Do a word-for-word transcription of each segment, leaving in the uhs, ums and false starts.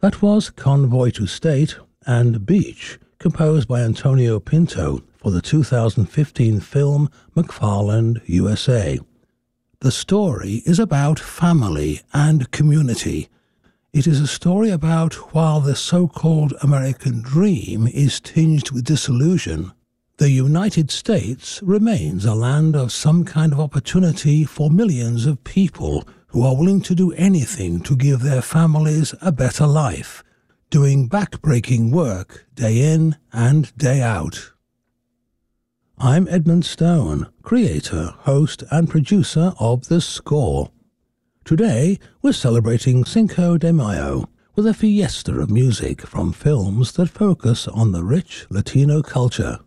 That was Convoy to State and Beach, composed by Antonio Pinto for the two thousand fifteen film McFarland, U S A. The story is about family and community. It is a story about while the so-called American dream is tinged with disillusion, the United States remains a land of some kind of opportunity for millions of people who are willing to do anything to give their families a better life, doing back-breaking work day in and day out. I'm Edmund Stone, creator, host and producer of The Score. Today we're celebrating Cinco de Mayo with a fiesta of music from films that focus on the rich Latino culture.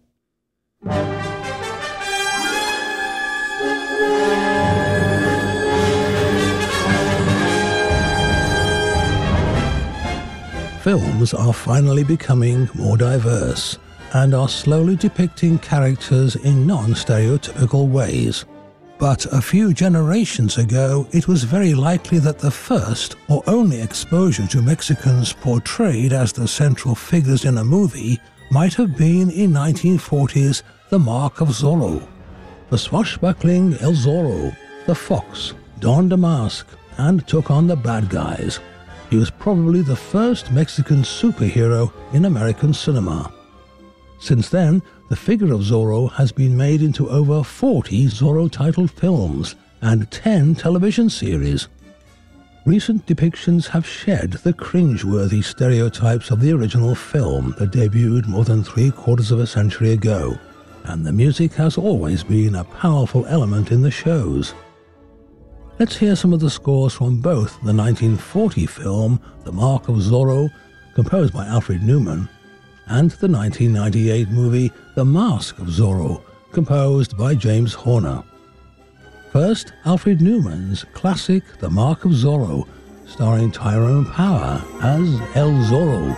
Films are finally becoming more diverse and are slowly depicting characters in non-stereotypical ways. But a few generations ago, it was very likely that the first or only exposure to Mexicans portrayed as the central figures in a movie might have been in nineteen forties The Mark of Zorro. The swashbuckling El Zorro, the fox, donned a mask and took on the bad guys. He was probably the first Mexican superhero in American cinema. Since then, the figure of Zorro has been made into over forty Zorro-titled films and ten television series. Recent depictions have shed the cringe-worthy stereotypes of the original film that debuted more than three-quarters of a century ago, and the music has always been a powerful element in the shows. Let's hear some of the scores from both the nineteen forty film The Mark of Zorro, composed by Alfred Newman, and the nineteen ninety-eight movie The Mask of Zorro, composed by James Horner. First, Alfred Newman's classic The Mark of Zorro, starring Tyrone Power as El Zorro.